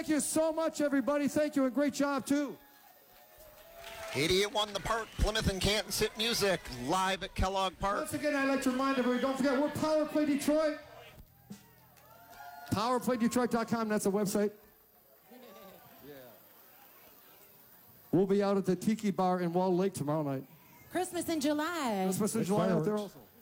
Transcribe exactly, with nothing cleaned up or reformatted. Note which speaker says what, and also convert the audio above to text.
Speaker 1: Thank you so much, everybody. Thank you, and great job, too.
Speaker 2: eighty-eight one The Park, Plymouth and Canton Sit Music, live at Kellogg Park.
Speaker 1: Once again, I'd like to remind everybody, don't forget, we're Power Play Detroit. power play detroit dot com, that's the website. Yeah. We'll be out at the Tiki Bar in Wall Lake tomorrow night.
Speaker 3: Christmas in July.
Speaker 1: Christmas in
Speaker 4: There's
Speaker 1: July out there
Speaker 4: fireworks.
Speaker 1: also.